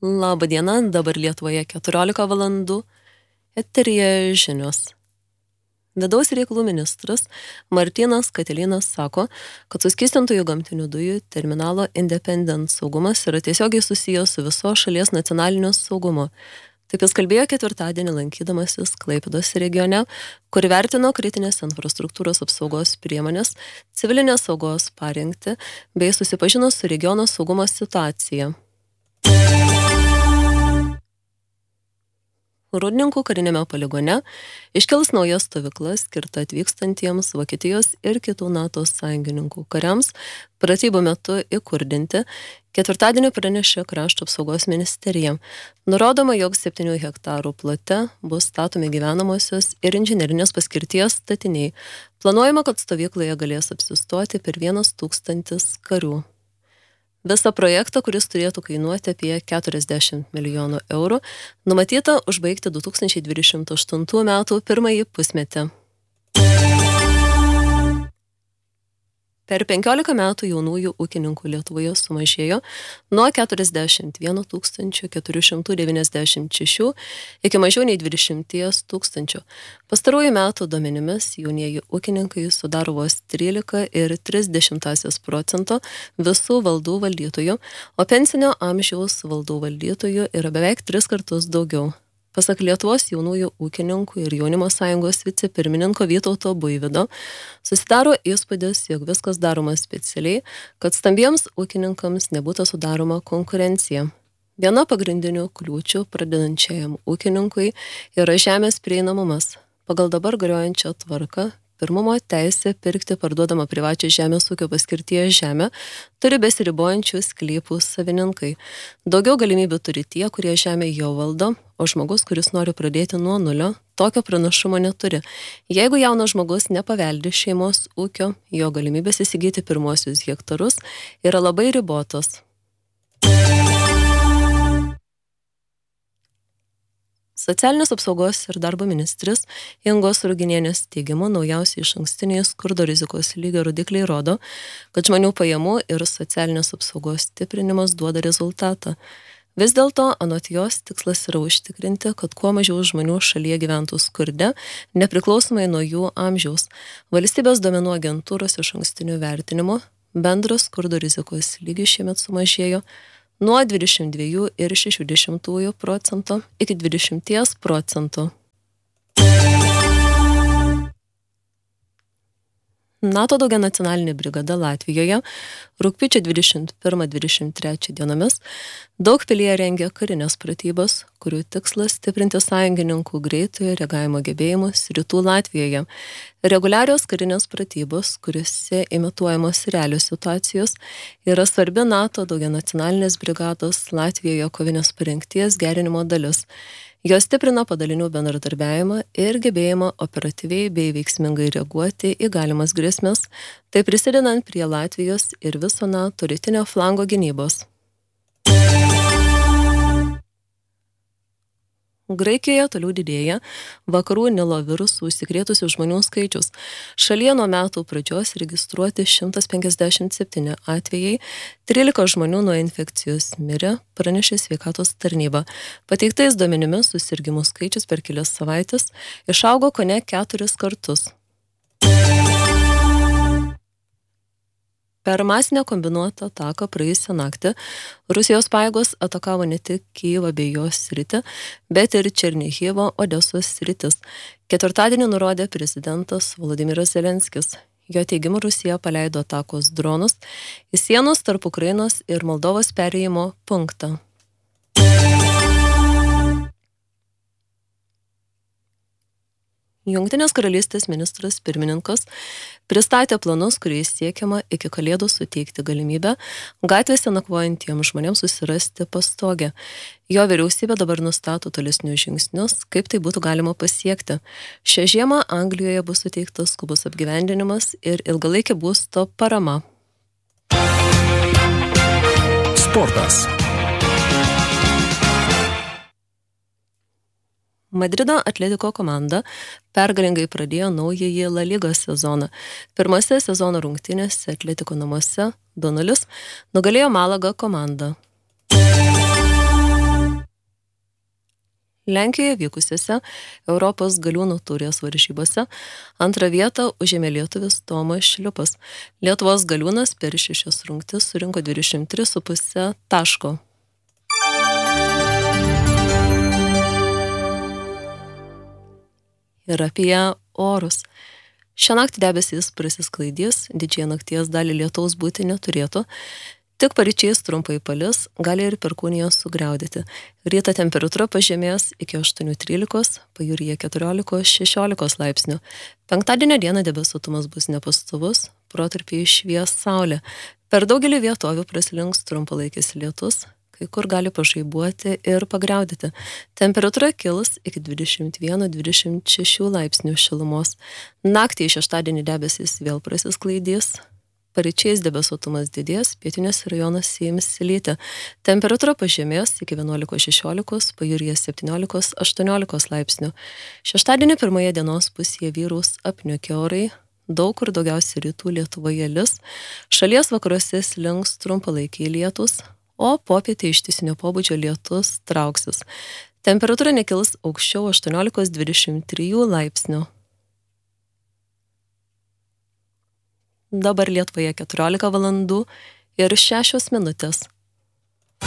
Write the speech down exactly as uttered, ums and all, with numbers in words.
Labą dieną, dabar Lietuvoje keturiolika valandų, eteryje žinios. Vidaus reikalų ministras Martynas Katilinas sako, kad suskystintųjų gamtinių dujų terminalo Independent saugumas yra tiesiogiai susijęs su viso šalies nacionalinio saugumu. Taip jis kalbėjo ketvirtadienį lankydamasis Klaipėdos regione, kur vertino kritinės infrastruktūros apsaugos priemonės, civilinės saugos parengtį bei susipažino su regiono saugumo situacija. Rūdninkų karinėme poligone iškils nauja stovykla skirta atvykstantiems Vokietijos ir kitų NATO sąjungininkų kariams pratybų metu įkurdinti, ketvirtadienį pranešė Krašto apsaugos ministerija. Nurodoma, jog septynių hektarų plote bus statomi gyvenamosios ir inžinerinės paskirties statiniai. Planuojama, kad stovykloje galės apsistoti per vienas tūkstantis karių. Visą projektą, kuris turėtų kainuoti apie keturiasdešimt milijonų eurų, numatyta užbaigti du tūkstančiai dvidešimt aštuntų metų pirmąjį pusmetį. Per penkiolika metų jaunųjų ūkininkų Lietuvoje sumažėjo nuo keturiasdešimt vienas tūkstantis keturi šimtai devyniasdešimt šeši iki mažiau nei dvidešimt tūkstančių. Pastarųjų metų duomenimis jaunieji ūkininkai sudaro vos trylika ir tris dešimtąsias procento visų valdų valdytojų, o pensinio amžiaus valdų valdytojų yra beveik tris kartus daugiau. Pasak Lietuvos jaunųjų ūkininkų ir jaunimo sąjungos vicepirmininko Vytauto Buivydo, susidaro įspūdis, jog viskas daroma specialiai, kad stambiems ūkininkams nebūtų sudaroma konkurencija. Viena pagrindinių kliūčių pradedančiajam ūkininkui yra žemės prieinamumas. Pagal dabar galiojančią tvarką, pirmumo teisė pirkti parduodamą privačią žemės ūkio paskirties žemę turi besiribojančių sklypų savininkai. Daugiau galimybių turi tie, kurie žemę jau valdo, o žmogus, kuris nori pradėti nuo nulio, tokio pranašumo neturi. Jeigu jaunas žmogus nepaveldi šeimos ūkio, jo galimybės įsigyti pirmosius hektarus yra labai ribotos. Socialinės apsaugos ir darbo ministrės Ingos Ruginienės teigimu naujausi išankstiniai skurdo rizikos lygio rodikliai rodo, kad žmonių pajamų ir socialinės apsaugos stiprinimas duoda rezultatą. Vis dėlto, anot jos, tikslas yra užtikrinti, kad kuo mažiau žmonių šalyje gyventų skurde, nepriklausomai nuo jų amžiaus. Valstybės duomenų agentūros išankstinių vertinimų bendras skurdo rizikos lygis šiemet sumažėjo nuo dvidešimt dviejų ir šešių dešimtųjų procento iki dvidešimt procentų. NATO daugianacionalinė brigada Latvijoje rugpjūčio dvidešimt pirmą dvidešimt trečią dienomis Daugpilyje rengia karinės pratybas, kurių tikslas stiprinti sąjungininkų greitojo reagavimo gebėjimus rytų Latvijoje. Reguliarios karinės pratybos, kuriuose imituojamos realios situacijos, yra svarbi NATO daugianacionalinės brigados Latvijoje kovinės parengties gerinimo dalis. Jos stiprina padalinių bendradarbiavimą ir gebėjimą operatyviai bei veiksmingai reaguoti į galimas grėsmes, tai prisidedant prie Latvijos ir viso NATO rytinio flango gynybos. Graikijoje toliau didėja vakarų Nilo virusų užsikrėtusių žmonių skaičius. Šalyje nuo metų pradžios registruoti šimtas penkiasdešimt septyni atvejai, trylika žmonių nuo infekcijos mirė, pranešė sveikatos tarnyba. Pateiktais duomenimis susirgimų skaičius per kelias savaites išaugo kone keturis kartus. Per masinę kombinuotą ataką praėjusią naktį Rusijos pajėgos atakavo ne tik Kijevą bei jos sritį, bet ir Černihivo, Odesos sritis. Ketvirtadienį nurodė prezidentas Volodymyras Zelenskis. Jo teigimu Rusija paleido atakos dronus į sienos tarp Ukrainos ir Moldovos perėjimo punktą. Jungtinės karalystės ministras pirmininkas pristatė planus, kuriais siekiama iki Kalėdų suteikti galimybę gatvėse nakvojantiems žmonėms susirasti pastogę. Jo vyriausybė dabar nustato tolesnius žingsnius, kaip tai būtų galima pasiekti. Šią žiemą Anglijoje bus suteiktas skubus apgyvendinimas ir ilgalaikė būsto parama. Sportas. Madrido Atletiko komanda pergalingai pradėjo naująjį La Lygos sezoną. Pirmose sezono rungtynėse Atletiko namuose du nulis nugalėjo Malaga komandą. Lenkijoje vykusiose Europos galiūnų taurės varžybose antrą vietą užėmė lietuvis Tomas Šliupas. Lietuvos galiūnas per šešias rungtis surinko dvidešimt tris su puse taško. Ir apie orus. Šią naktį debesys prasisklaidys, didžiąją nakties dalį lietaus būti neturėtų. Tik paryčiais trumpai palis, gali ir perkūnijos sugriaudėti. Ryto temperatūra pažemės iki aštuonių trylikos, pajūryje keturiolikos šešiolikos laipsnių. Penktadienio dieną debesuotumas bus nepastovus, protarpiais švies saulė. Per daugelį vietovių praslinks trumpalaikis lietus, kai kur gali pažaibuoti ir pagriaudėti. Temperatūra kils iki dvidešimt vieną dvidešimt šešių laipsnių šilumos. Naktį šeštadienį debesys vėl prasisklaidys. Paryčiais debesuotumas didės, pietinėse rajonuose ims lyti. Temperatūra pažemės iki vienuolikos šešiolikos, pajūryje septyniolikos aštuoniolikos laipsnių. Šeštadienį pirmoje dienos pusėje vyraus apniukę orai, daug kur daugiausiai rytų Lietuvoje lis. Šalies vakaruose slinks trumpalaikiai lietus, o popietę ištisinio pobūdžio lietus trauksis. Temperatūra nekils aukščiau aštuoniolikos dvidešimt trijų laipsnių. Dabar Lietuvoje keturiolika valandų ir šešios minutės.